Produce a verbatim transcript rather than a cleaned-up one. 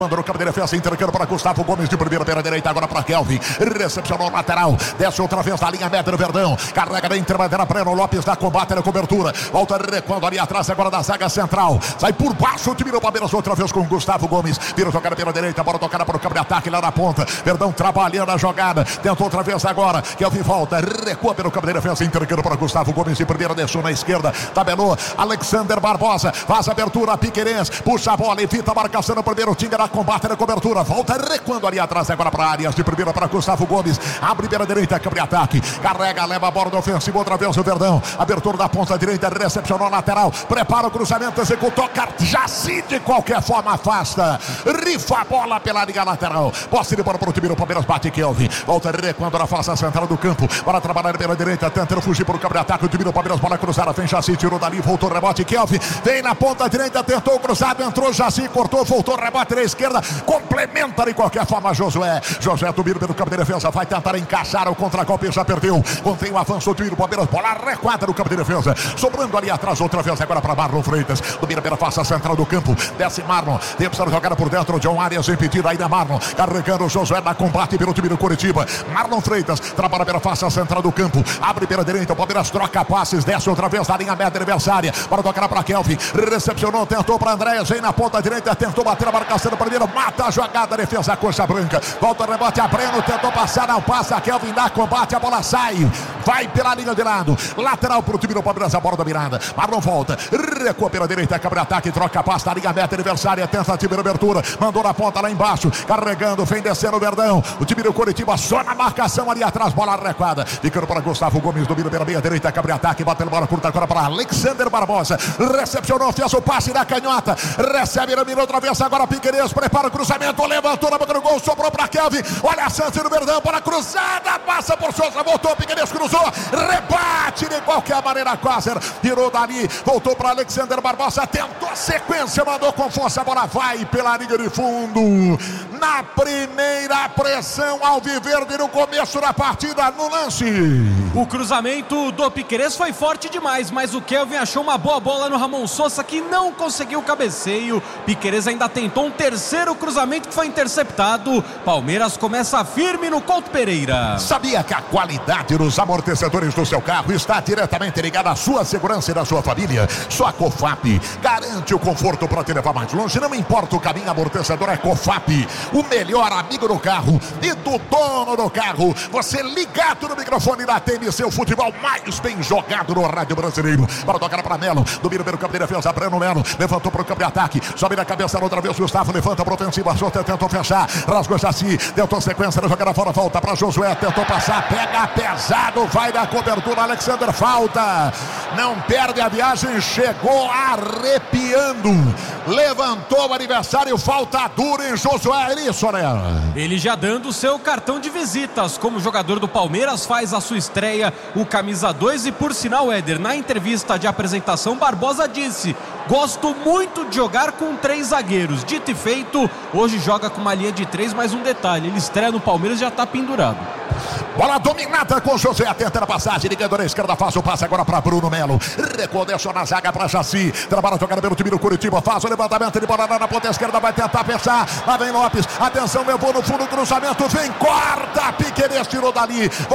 Manda no campo de defesa, intercando para Gustavo Gomes de primeira pela direita, agora para Kelvin. Recepcionou o lateral, desce outra vez na linha média do Verdão. Carrega da interbandeira, Breno Lopes da combate na cobertura. Volta recuando ali atrás, agora da zaga central. Sai por baixo o time do Palmeiras outra vez com Gustavo Gomes. Vira jogada pela direita, bola tocada para o campo de ataque lá na ponta. Verdão trabalhando a jogada, tentou outra vez agora. Kelvin volta, recua pelo campo de defesa, intercando para Gustavo Gomes de primeira, deixou na esquerda. Tabelou Alexander Barbosa, faz a abertura, Piquerez, puxa a bola, evita a marcação no primeiro time da combate na cobertura, volta recuando ali atrás agora para áreas de primeira para Gustavo Gomes, abre pela direita, campo de ataque, carrega, leva a bola do ofensivo outra vez o Verdão, abertura da ponta direita, recepcionou lateral, prepara o cruzamento, executou, Jaci de qualquer forma afasta, rifa a bola pela linha lateral, posse de bola para o time do Palmeiras, bate Kelvin, volta recuando na face central do campo, para trabalhar pela direita, tentando fugir para o campo de ataque, o time do Palmeiras, bola cruzada, vem Jaci, tirou dali, voltou rebote, Kelvin, vem na ponta direita, tentou o cruzado, entrou Jaci, cortou, voltou, rebote na esquerda, complementa de qualquer forma Josué. Josué domina pelo campo de defesa, vai tentar encaixar o contra-golpe, já perdeu. Contém o avanço do Palmeiras, bola recuada no campo de defesa, sobrando ali atrás outra vez agora para Marlon Freitas, domina pela face central do campo, desce Marlon, tem opção de jogada por dentro, John Arias impedido ainda Marlon, carregando o Josué na combate pelo time do Curitiba. Marlon Freitas trabalha pela face central do campo, abre pela direita, o Palmeiras troca passes, desce outra vez na linha média adversária, para tocar para Kelvin, recepcionou, tentou para Andréas, vem na ponta direita, tentou bater a marcação do primeiro, mata a jogada, defesa, coxa branca, volta o rebote a Breno, tentou passar, não passa, Kelvin dá combate, a bola sai, vai pela linha de lado, lateral para o time do Palmeiras, a bola dominada, Marlon volta, recua pela direita, câmara de ataque, troca a pasta, linha meta adversária, tentativa de abertura, mandou na ponta lá embaixo, carregando, vem descendo o Verdão, o time do Curitiba só na marcação ali atrás, bola recuada, ficando para Gustavo Gomes, domina pela meia direita, câmara de ataque, batendo bola curta agora para Alexander Barbosa, recepcionou, fez o passe da canhota, recebe, domina outra vez, agora Piquerez, prepara o cruzamento, levantou na boca do gol, sobrou para Kelvin, olha a chance do Verdão, bola cruzada, passa por Souza, voltou, Piquerez cruzou, rebate de qualquer maneira, Quasar, tirou dali, voltou para Alexander Barbosa, tentou a sequência, mandou com força, a bola vai pela linha de fundo, na primeira pressão alviverde no começo da partida, no lance. O cruzamento do Piquerez foi forte demais, mas o Kelvin achou uma boa bola no Ramon Sousa, que não conseguiu o cabeceio. Piquerez ainda tentou um terceiro cruzamento que foi interceptado. Palmeiras começa firme no Couto Pereira. Sabia que a qualidade dos amortecedores do seu carro está diretamente ligada à sua segurança e da sua família? Só a Cofap garante o conforto para te levar mais longe. Não importa o caminho, amortecedor é Cofap, o melhor amigo do carro e do dono do carro. Você ligado no microfone da T M C, o futebol mais bem jogado no rádio brasileiro. Para tocar para Melo, domina pelo campo de defesa, Breno Melo, levantou para o campo de ataque, sobe na cabeça outra vez, Gustavo levanta para ofensiva, Souza tentou fechar, rasgou Jaci, tentou sequência, jogada fora, volta para Josué, tentou passar, pega pesado, vai na cobertura, Alexander, falta, não perde a viagem, chegou arrepiando, levantou o adversário, falta dura em Josué, é isso, né? Ele já dando o seu cartão de visitas como jogador do Palmeiras, faz a sua estreia, o camisa dois, e por sinal, Éder, na entrevista de apresentação, Barbosa disse: gosto muito de jogar com três zagueiros. Dito e feito, hoje joga com uma linha de três, mais um detalhe, ele estreia no Palmeiras e já está pendurado. Bola dominada com José, tenta na passagem, ligando na esquerda, faz o passe agora para Bruno Melo, recuou, deixou na zaga para Jaci, trabalha jogada pelo time do Curitiba, faz o levantamento de bola na ponta esquerda, vai tentar fechar, lá vem Lopes, atenção, levou no fundo, cruzamento, vem, corta, Piquerez tirou dali.